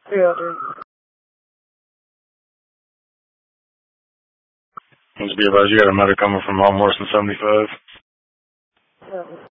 Yeah. Just be advised, you got a motor coming from home worse than 75. Yeah.